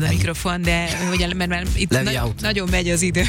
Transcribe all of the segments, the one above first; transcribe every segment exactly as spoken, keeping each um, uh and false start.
a mikrofon, de ugye, mert már itt na- nagyon megy az idő.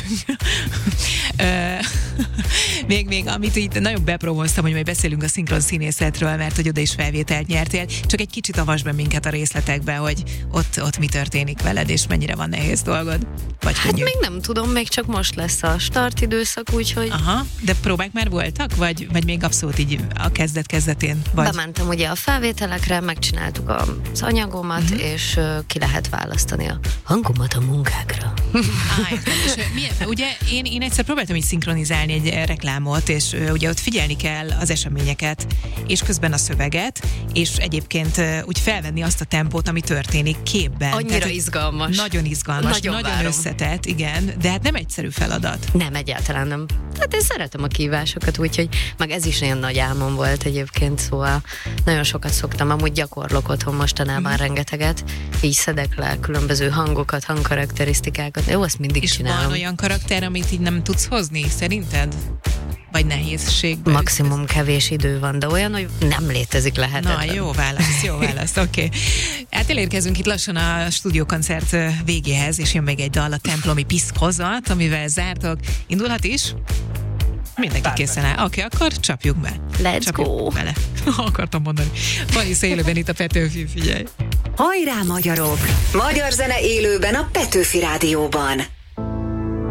még, még amit így nagyon bepromoztam, hogy majd beszélünk a szinkron színészetről, mert hogy oda is felvételt nyertél. Csak egy kicsit avasd be minket a részletekbe, hogy ott, ott mi történik veled, és mennyire van nehéz dolgod. Vagy hát még nem tudom, még csak most lesz a startidőszak, úgyhogy... Aha, de próbák már voltak? Vagy, vagy még abszolút így a kezdet-kezdetén? Vagy? Bementem ugye a felvételekre, megcsináltuk az anyagomat, uh-huh. és uh, ki lehet választani a hangomat a munkákra. Á, és milyen, ugye én, én egyszer próbáltam így szinkronizálni egy reklámot, és uh, ugye ott figyelni kell az eseményeket, és közben a szöveget, és egyébként uh, úgy felvenni azt a tempót, ami történik képben. Annyira Tehát, izgalmas. Nagyon izgalmas, nagyon, nagyon összetett, igen, de hát nem egyszerű feladat. Nem, egyáltalán nem. Hát én szeretem a kívásokat, úgyhogy meg ez is nagyon nagy álmom volt egyébként, szóval nagyon sokat szoktam, amúgy gyakorlok otthon mostanában mm. rengeteget, így szedek le különböző hangokat, hangkarakterisztikákat. Jó, azt mindig és csinálom. És van olyan karakter, amit így nem tudsz hozni, szerinted? Vagy nehézségben? Maximum kevés idő van, de olyan, hogy nem létezik, lehetetlen. Na, jó válasz, jó válasz, oké. Okay. Hát elérkezünk itt lassan a stúdiókoncert végéhez, és jön még egy dal, a templomi piszkozat, amivel zártok. Indulhat is? Mindenki készen áll. Oké, okay, akkor csapjuk be. Let's csapjuk go! Bele. Akartam mondani. Vanessa élőben itt a Petőfi, figyelj. Hajrá, magyarok! Magyar zene élőben a Petőfi Rádióban.